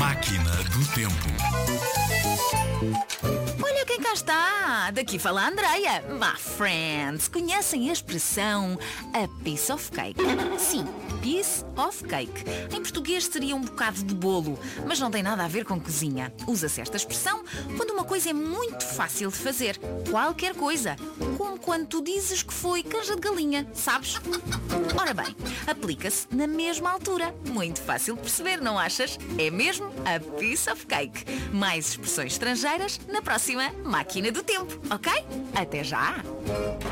Máquina do Tempo. Olha quem cá está! Daqui fala a Andreia. My friends, conhecem a expressão a piece of cake? Sim, piece of cake. Em português seria um bocado de bolo, mas não tem nada a ver com cozinha. Usa-se esta expressão quando uma coisa é muito fácil de fazer. Qualquer coisa. Como quando tu dizes que foi canja de galinha, sabes? Ora bem, aplica-se na mesma altura. Muito fácil de perceber, não achas? É mesmo a piece of cake. Mais expressões estrangeiras na próxima Máquina do Tempo, ok? Até já!